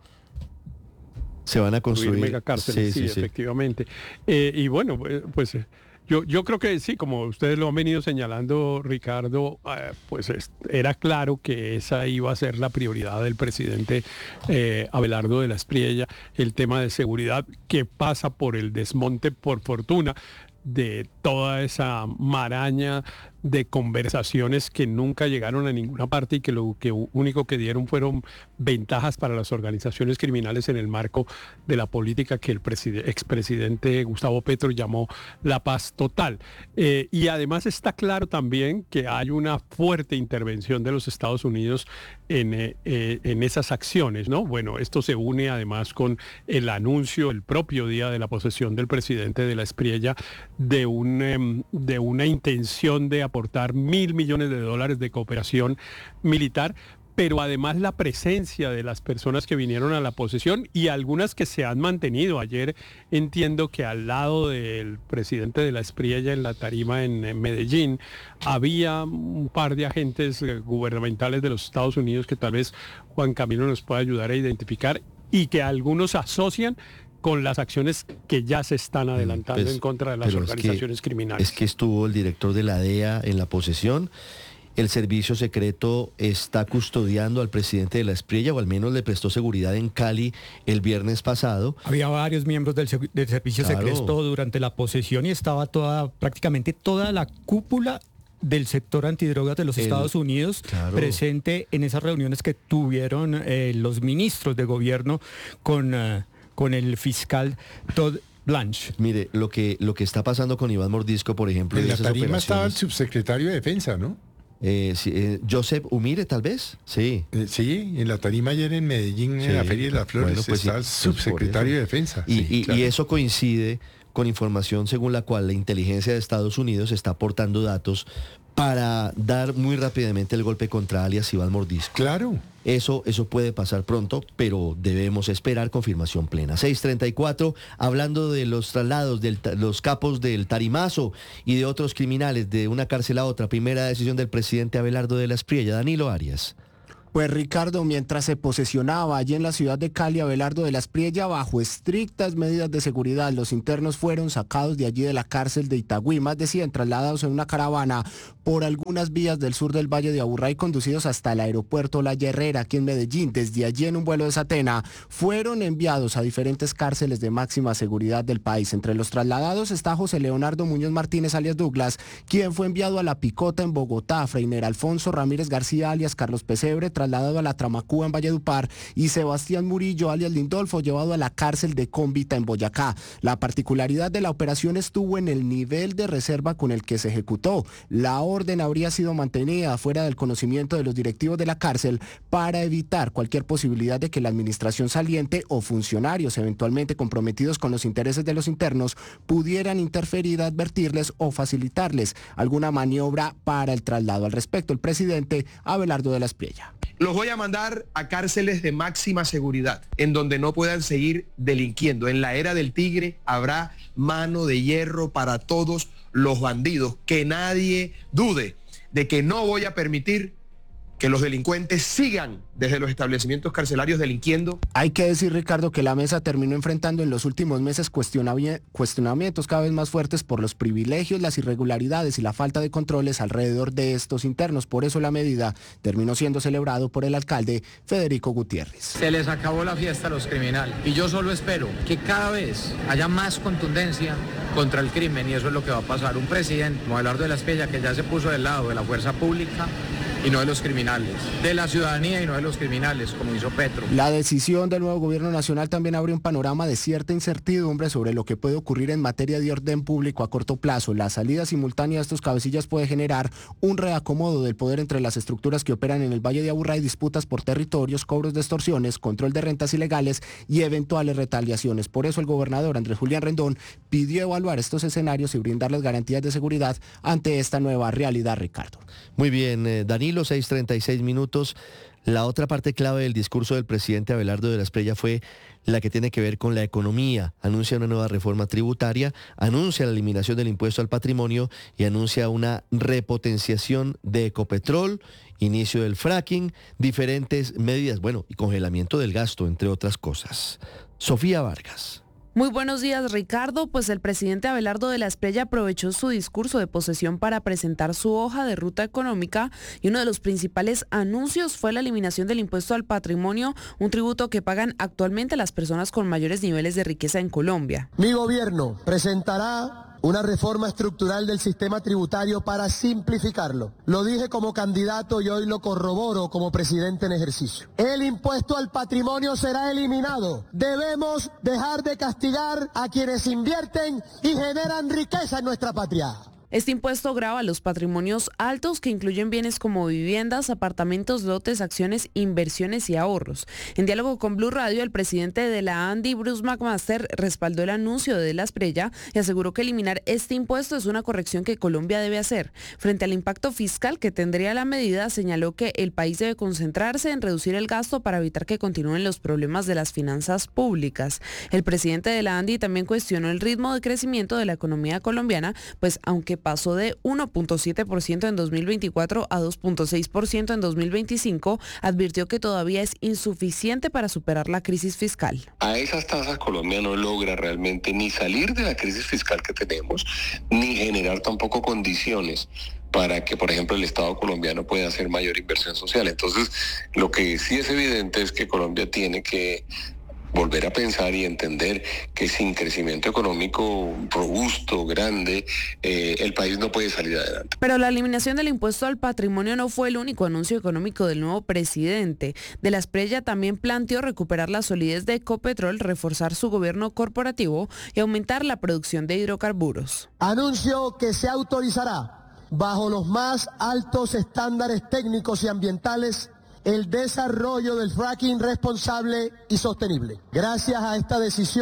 a construir megacárceles, sí, efectivamente. Y bueno, pues yo creo que sí, como ustedes lo han venido señalando, Ricardo, pues era claro que esa iba a ser la prioridad del presidente Abelardo de la Espriella, el tema de seguridad que pasa por el desmonte, por fortuna, de toda esa maraña de conversaciones que nunca llegaron a ninguna parte y que lo único que dieron fueron ventajas para las organizaciones criminales en el marco de la política que el expresidente Gustavo Petro llamó la paz total. Y además está claro también que hay una fuerte intervención de los Estados Unidos en esas acciones, ¿no? Bueno, esto se une además con el anuncio el propio día de la posesión del presidente de la Espriella de una intención de aportar $1.000 millones de cooperación militar, pero además la presencia de las personas que vinieron a la posesión y algunas que se han mantenido. Ayer entiendo que al lado del presidente de la Espriella en la tarima en Medellín había un par de agentes gubernamentales de los Estados Unidos que tal vez Juan Camilo nos pueda ayudar a identificar y que algunos asocian con las acciones que ya se están adelantando en contra de las organizaciones criminales. Es que estuvo el director de la DEA en la posesión. El servicio secreto está custodiando al presidente de la Espriella, o al menos le prestó seguridad en Cali el viernes pasado. Había varios miembros del servicio secreto durante la posesión y estaba prácticamente toda la cúpula del sector antidrogas de los Estados Unidos presente en esas reuniones que tuvieron los ministros de gobierno con el fiscal Todd Blanche. Mire, lo que está pasando con Iván Mordisco, por ejemplo. En la tarima estaba el subsecretario de Defensa, ¿no? Joseph Umire, tal vez. Sí. Sí, en la tarima ayer en Medellín, en la Feria de las Flores, bueno, pues está el subsecretario de Defensa. Y eso coincide con información según la cual la inteligencia de Estados Unidos está aportando datos para dar muy rápidamente el golpe contra alias Iván Mordisco. Claro. Eso puede pasar pronto, pero debemos esperar confirmación plena. 6:34, hablando de los traslados de los capos del Tarimazo y de otros criminales de una cárcel a otra, primera decisión del presidente Abelardo de la Espriella. Danilo Arias. Pues Ricardo, mientras se posesionaba allí en la ciudad de Cali, Abelardo de la Espriella, bajo estrictas medidas de seguridad, los internos fueron sacados de allí de la cárcel de Itagüí, más de 100 trasladados en una caravana por algunas vías del sur del Valle de Aburrá y conducidos hasta el aeropuerto La Herrera, aquí en Medellín. Desde allí, en un vuelo de Satena, fueron enviados a diferentes cárceles de máxima seguridad del país. Entre los trasladados está José Leonardo Muñoz Martínez, alias Douglas, quien fue enviado a La Picota en Bogotá, Freiner Alfonso Ramírez García, alias Carlos Pesebre, trasladado a la Tramacúa en Valledupar, y Sebastián Murillo, alias Lindolfo, llevado a la cárcel de Cómbita en Boyacá. La particularidad de la operación estuvo en el nivel de reserva con el que se ejecutó. La orden habría sido mantenida fuera del conocimiento de los directivos de la cárcel para evitar cualquier posibilidad de que la administración saliente o funcionarios eventualmente comprometidos con los intereses de los internos pudieran interferir, advertirles o facilitarles alguna maniobra para el traslado. Al respecto, el presidente Abelardo de la Espriella. Los voy a mandar a cárceles de máxima seguridad, en donde no puedan seguir delinquiendo. En la era del tigre habrá mano de hierro para todos los bandidos. Que nadie dude de que no voy a permitir que los delincuentes sigan desde los establecimientos carcelarios delinquiendo. Hay que decir, Ricardo, que la mesa terminó enfrentando en los últimos meses cuestionamientos cada vez más fuertes por los privilegios, las irregularidades y la falta de controles alrededor de estos internos. Por eso la medida terminó siendo celebrado por el alcalde Federico Gutiérrez. Se les acabó la fiesta a los criminales y yo solo espero que cada vez haya más contundencia contra el crimen, y eso es lo que va a pasar. Un presidente como Abelardo de la Espriella, que ya se puso del lado de la fuerza pública y no de los criminales, de la ciudadanía y no de los criminales, como hizo Petro. La decisión del nuevo gobierno nacional también abre un panorama de cierta incertidumbre sobre lo que puede ocurrir en materia de orden público a corto plazo. La salida simultánea de estos cabecillas puede generar un reacomodo del poder entre las estructuras que operan en el Valle de Aburrá y disputas por territorios, cobros de extorsiones, control de rentas ilegales y eventuales retaliaciones. Por eso el gobernador Andrés Julián Rendón pidió evaluar estos escenarios y brindarles garantías de seguridad ante esta nueva realidad, Ricardo. Muy bien, Danilo, 6:36 minutos. La otra parte clave del discurso del presidente Abelardo de la Espriella fue la que tiene que ver con la economía. Anuncia una nueva reforma tributaria, anuncia la eliminación del impuesto al patrimonio y anuncia una repotenciación de Ecopetrol, inicio del fracking, diferentes medidas, y congelamiento del gasto, entre otras cosas. Sofía Vargas. Muy buenos días, Ricardo. Pues el presidente Abelardo de la Espriella aprovechó su discurso de posesión para presentar su hoja de ruta económica, y uno de los principales anuncios fue la eliminación del impuesto al patrimonio, un tributo que pagan actualmente las personas con mayores niveles de riqueza en Colombia. Mi gobierno presentará una reforma estructural del sistema tributario para simplificarlo. Lo dije como candidato y hoy lo corroboro como presidente en ejercicio. El impuesto al patrimonio será eliminado. Debemos dejar de castigar a quienes invierten y generan riqueza en nuestra patria. Este impuesto grava los patrimonios altos, que incluyen bienes como viviendas, apartamentos, lotes, acciones, inversiones y ahorros. En diálogo con Blue Radio, el presidente de la ANDI, Bruce McMaster, respaldó el anuncio de la Espriella y aseguró que eliminar este impuesto es una corrección que Colombia debe hacer. Frente al impacto fiscal que tendría la medida, señaló que el país debe concentrarse en reducir el gasto para evitar que continúen los problemas de las finanzas públicas. El presidente de la ANDI también cuestionó el ritmo de crecimiento de la economía colombiana, pues aunque pasó de 1.7% en 2024 a 2.6% en 2025, advirtió que todavía es insuficiente para superar la crisis fiscal. A esas tasas Colombia no logra realmente ni salir de la crisis fiscal que tenemos, ni generar tampoco condiciones para que, por ejemplo, el Estado colombiano pueda hacer mayor inversión social. Entonces, lo que sí es evidente es que Colombia tiene que volver a pensar y entender que sin crecimiento económico robusto, grande, el país no puede salir adelante. Pero la eliminación del impuesto al patrimonio no fue el único anuncio económico del nuevo presidente. De la Espriella también planteó recuperar la solidez de Ecopetrol, reforzar su gobierno corporativo y aumentar la producción de hidrocarburos. Anuncio que se autorizará, bajo los más altos estándares técnicos y ambientales, el desarrollo del fracking responsable y sostenible. Gracias a esta decisión,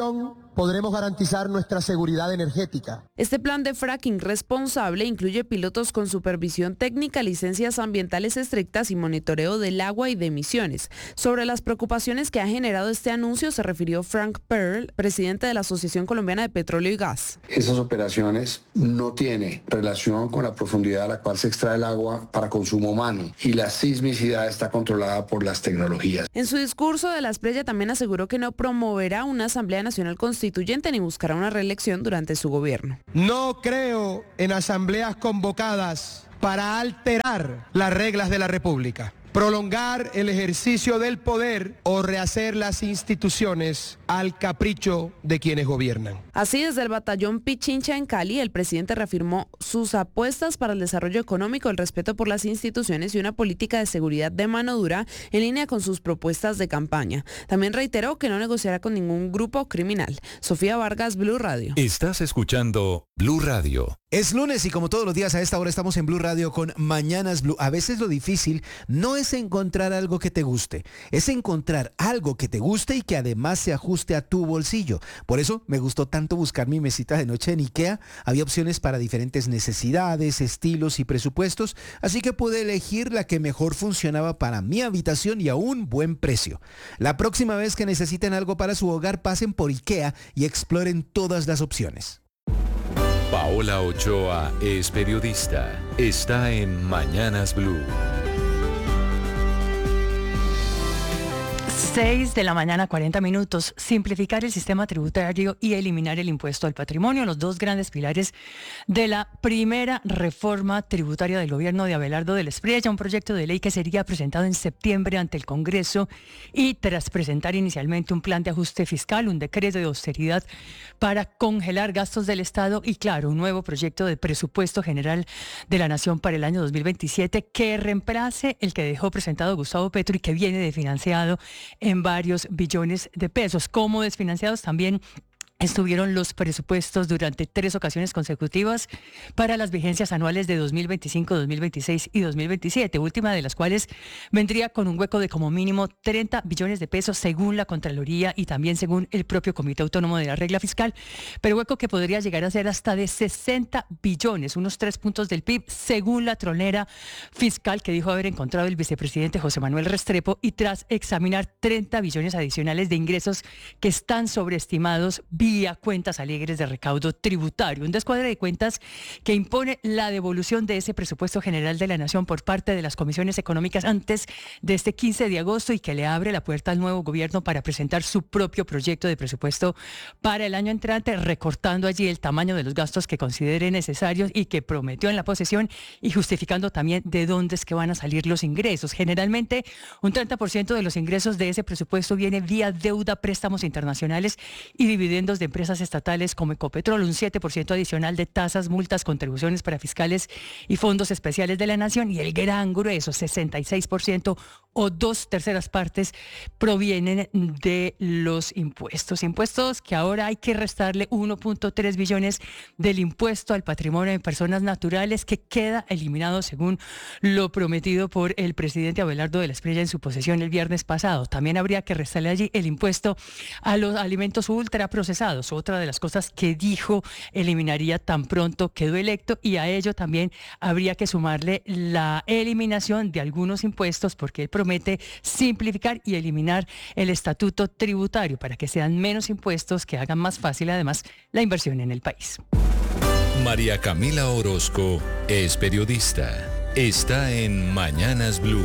podremos garantizar nuestra seguridad energética. Este plan de fracking responsable incluye pilotos con supervisión técnica, licencias ambientales estrictas y monitoreo del agua y de emisiones. Sobre las preocupaciones que ha generado este anuncio se refirió Frank Pearl, presidente de la Asociación Colombiana de Petróleo y Gas. Esas operaciones no tienen relación con la profundidad a la cual se extrae el agua para consumo humano y la sismicidad está controlada por las tecnologías. En su discurso de la Espriella también aseguró que no promoverá una Asamblea Nacional Constituyente ni buscará una reelección durante su gobierno. No creo en asambleas convocadas para alterar las reglas de la República, prolongar el ejercicio del poder o rehacer las instituciones al capricho de quienes gobiernan. Así, desde el batallón Pichincha en Cali, el presidente reafirmó sus apuestas para el desarrollo económico, el respeto por las instituciones y una política de seguridad de mano dura en línea con sus propuestas de campaña. También reiteró que no negociará con ningún grupo criminal. Sofía Vargas, Blue Radio. Estás escuchando Blue Radio. Es lunes y como todos los días a esta hora estamos en Blue Radio con Mañanas Blue. A veces lo difícil no es encontrar algo que te guste, es encontrar algo que te guste y que además se ajuste a tu bolsillo. Por eso me gustó tanto buscar mi mesita de noche en IKEA. Había opciones para diferentes necesidades, estilos y presupuestos, así que pude elegir la que mejor funcionaba para mi habitación y a un buen precio. La próxima vez que necesiten algo para su hogar, pasen por IKEA y exploren todas las opciones. Paola Ochoa es periodista. Está en Mañanas Blue. 6 de la mañana, 40 minutos. Simplificar el sistema tributario y eliminar el impuesto al patrimonio, los dos grandes pilares de la primera reforma tributaria del gobierno de Abelardo de la Espriella, un proyecto de ley que sería presentado en septiembre ante el Congreso y tras presentar inicialmente un plan de ajuste fiscal, un decreto de austeridad para congelar gastos del Estado y, claro, un nuevo proyecto de presupuesto general de la Nación para el año 2027 que reemplace el que dejó presentado Gustavo Petro y que viene desfinanciado en varios billones de pesos. Como desfinanciados también estuvieron los presupuestos durante 3 ocasiones consecutivas para las vigencias anuales de 2025, 2026 y 2027, última de las cuales vendría con un hueco de como mínimo 30 billones de pesos según la Contraloría y también según el propio Comité Autónomo de la Regla Fiscal, pero hueco que podría llegar a ser hasta de 60 billones, unos 3 puntos del PIB, según la tronera fiscal que dijo haber encontrado el vicepresidente José Manuel Restrepo y tras examinar 30 billones adicionales de ingresos que están sobreestimados vía cuentas alegres de recaudo tributario. Un descuadre de cuentas que impone la devolución de ese presupuesto general de la Nación por parte de las comisiones económicas antes de este 15 de agosto y que le abre la puerta al nuevo gobierno para presentar su propio proyecto de presupuesto para el año entrante, recortando allí el tamaño de los gastos que considere necesarios y que prometió en la posesión y justificando también de dónde es que van a salir los ingresos. Generalmente, un 30% de los ingresos de ese presupuesto viene vía deuda, préstamos internacionales y dividendos de empresas estatales como Ecopetrol, un 7% adicional de tasas, multas, contribuciones para fiscales y fondos especiales de la Nación y el gran grueso, 66% o 2/3 partes provienen de los impuestos. Impuestos que ahora hay que restarle 1.3 billones del impuesto al patrimonio de personas naturales que queda eliminado según lo prometido por el presidente Abelardo de la Espriella en su posesión el viernes pasado. También habría que restarle allí el impuesto a los alimentos ultraprocesados, otra de las cosas que dijo eliminaría tan pronto quedó electo, y a ello también habría que sumarle la eliminación de algunos impuestos porque él promete simplificar y eliminar el estatuto tributario para que sean menos impuestos que hagan más fácil además la inversión en el país. María Camila Orozco es periodista. Está en Mañanas Blue.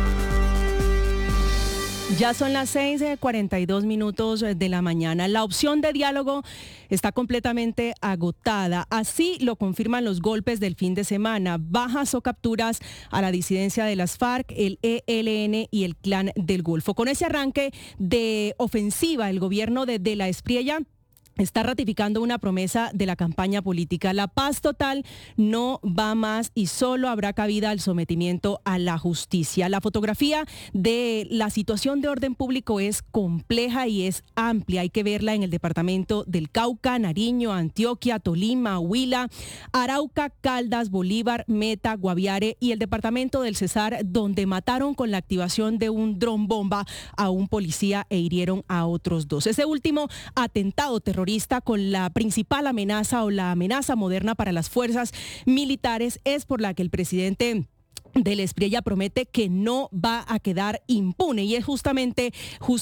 Ya son las 6:42 de la mañana. La opción de diálogo está completamente agotada. Así lo confirman los golpes del fin de semana. Bajas o capturas a la disidencia de las FARC, el ELN y el Clan del Golfo. Con ese arranque de ofensiva, el gobierno de la Espriella está ratificando una promesa de la campaña política. La paz total no va más y solo habrá cabida al sometimiento a la justicia. La fotografía de la situación de orden público es compleja y es amplia. Hay que verla en el departamento del Cauca, Nariño, Antioquia, Tolima, Huila, Arauca, Caldas, Bolívar, Meta, Guaviare y el departamento del Cesar, donde mataron con la activación de un dron bomba a un policía e hirieron a otros 2. Ese último atentado terrorista terrorista con la principal amenaza o la amenaza moderna para las fuerzas militares, es por la que el presidente del Espriella promete que no va a quedar impune, y es justamente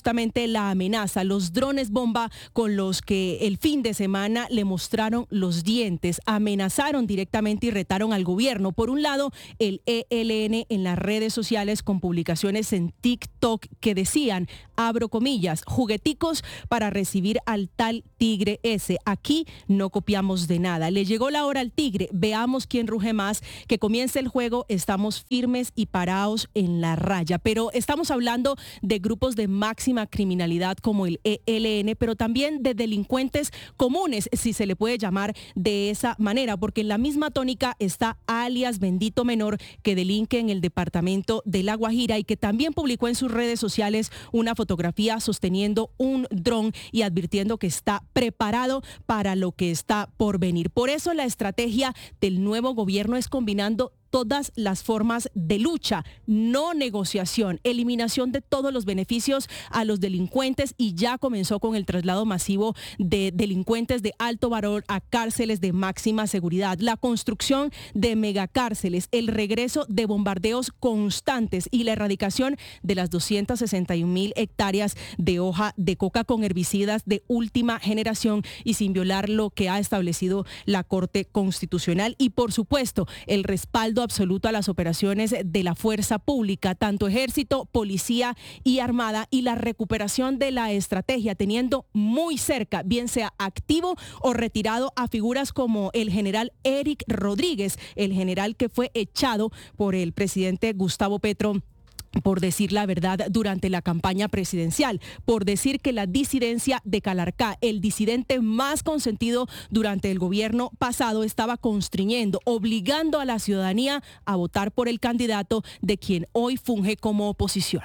la amenaza, los drones bomba con los que el fin de semana le mostraron los dientes, amenazaron directamente y retaron al gobierno. Por un lado, el ELN en las redes sociales con publicaciones en TikTok que decían, abro comillas, jugueticos para recibir al tal tigre ese. Aquí no copiamos de nada. Le llegó la hora al tigre. Veamos quién ruge más. Que comience el juego. Estamos firmes y parados en la raya. Pero estamos hablando de grupos de máxima criminalidad como el ELN, pero también de delincuentes comunes, si se le puede llamar de esa manera, porque en la misma tónica está alias Bendito Menor, que delinque en el departamento de La Guajira y que también publicó en sus redes sociales una fotografía sosteniendo un dron y advirtiendo que está preparado para lo que está por venir. Por eso la estrategia del nuevo gobierno es combinando todas las formas de lucha, no negociación, eliminación de todos los beneficios a los delincuentes, y ya comenzó con el traslado masivo de delincuentes de alto valor a cárceles de máxima seguridad, la construcción de megacárceles, el regreso de bombardeos constantes y la erradicación de las 261.000 hectáreas de hoja de coca con herbicidas de última generación y sin violar lo que ha establecido la Corte Constitucional, y por supuesto el respaldo absoluto a las operaciones de la fuerza pública, tanto ejército, policía y armada, y la recuperación de la estrategia, teniendo muy cerca, bien sea activo o retirado, a figuras como el general Eric Rodríguez, el general que fue echado por el presidente Gustavo Petro por decir la verdad durante la campaña presidencial, por decir que la disidencia de Calarcá, el disidente más consentido durante el gobierno pasado, estaba constriñendo, obligando a la ciudadanía a votar por el candidato de quien hoy funge como oposición.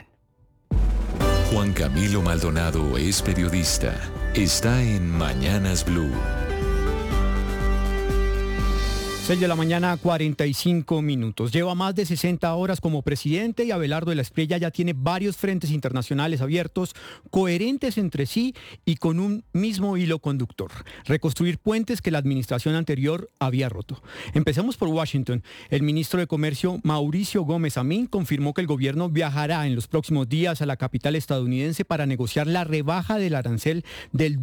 Juan Camilo Maldonado es periodista. Está en Mañanas Blue. 6 de la mañana, 45 minutos. Lleva más de 60 horas como presidente y Abelardo de la Espriella ya tiene varios frentes internacionales abiertos, coherentes entre sí y con un mismo hilo conductor: reconstruir puentes que la administración anterior había roto. Empecemos por Washington. El ministro de Comercio, Mauricio Gómez Amín, confirmó que el gobierno viajará en los próximos días a la capital estadounidense para negociar la rebaja del arancel del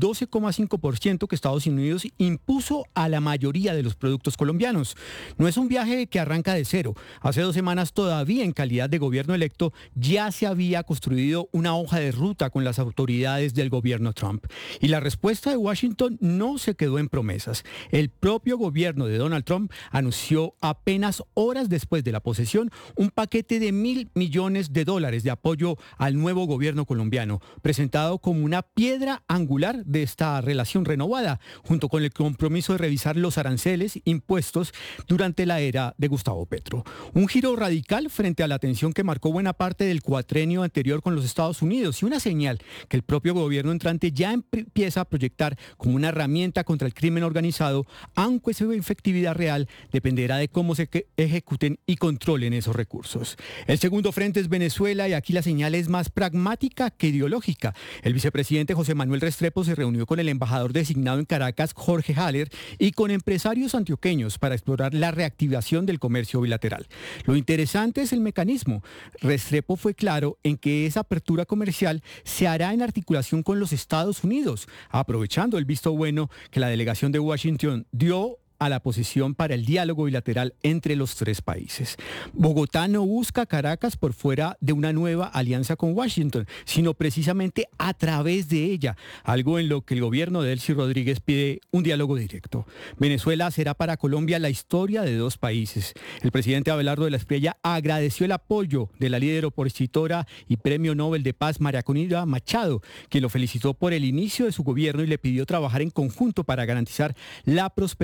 12,5% que Estados Unidos impuso a la mayoría de los productos colombianos. No es un viaje que arranca de cero. Hace 2 semanas, todavía en calidad de gobierno electo, ya se había construido una hoja de ruta con las autoridades del gobierno Trump. Y la respuesta de Washington no se quedó en promesas. El propio gobierno de Donald Trump anunció apenas horas después de la posesión un paquete de $1.000 millones de apoyo al nuevo gobierno colombiano, presentado como una piedra angular de esta relación renovada, junto con el compromiso de revisar los aranceles impuestos durante la era de Gustavo Petro. Un giro radical frente a la tensión que marcó buena parte del cuatrenio anterior con los Estados Unidos, y una señal que el propio gobierno entrante ya empieza a proyectar como una herramienta contra el crimen organizado, aunque su efectividad real dependerá de cómo se ejecuten y controlen esos recursos. El segundo frente es Venezuela, y aquí la señal es más pragmática que ideológica. El vicepresidente José Manuel Restrepo se reunió con el embajador designado en Caracas, Jorge Haller, y con empresarios antioqueños para explorar la reactivación del comercio bilateral. Lo interesante es el mecanismo. Restrepo fue claro en que esa apertura comercial se hará en articulación con los Estados Unidos, aprovechando el visto bueno que la delegación de Washington dio a la posición para el diálogo bilateral entre los 3 países. Bogotá no busca Caracas por fuera de una nueva alianza con Washington, sino precisamente a través de ella, algo en lo que el gobierno de Delcy Rodríguez pide un diálogo directo. Venezuela será para Colombia la historia de 2 países. El presidente Abelardo de la Espriella agradeció el apoyo de la líder opositora y Premio Nobel de Paz María Corina Machado, quien lo felicitó por el inicio de su gobierno y le pidió trabajar en conjunto para garantizar la prosperidad de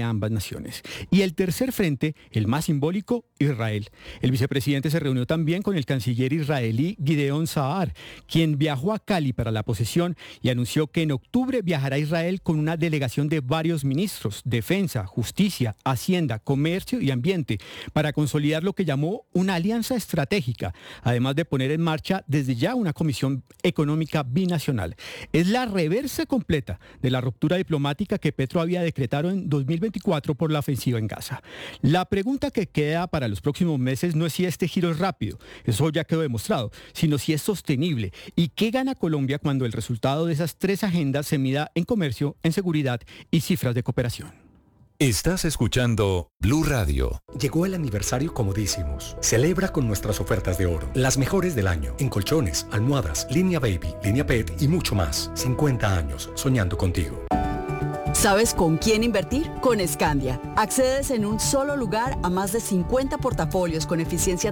de ambas naciones. Y el tercer frente, el más simbólico, Israel. El vicepresidente se reunió también con el canciller israelí Gideon Saar, quien viajó a Cali para la posesión y anunció que en octubre viajará a Israel con una delegación de varios ministros, Defensa, Justicia, Hacienda, Comercio y Ambiente, para consolidar lo que llamó una alianza estratégica, además de poner en marcha desde ya una comisión económica binacional. Es la reversa completa de la ruptura diplomática que Petro había decretado en 2024 por la ofensiva en Gaza. La pregunta que queda para los próximos meses no es si este giro es rápido, eso ya quedó demostrado, sino si es sostenible y qué gana Colombia cuando el resultado de esas tres agendas se mida en comercio, en seguridad y cifras de cooperación. Estás escuchando Blue Radio. Llegó el aniversario Comodísimos. Celebra con nuestras ofertas de oro, las mejores del año, en colchones, almohadas, línea baby, línea pet y mucho más. 50 años soñando contigo. ¿Sabes con quién invertir? Con Scandia. Accedes en un solo lugar a más de 50 portafolios con eficiencia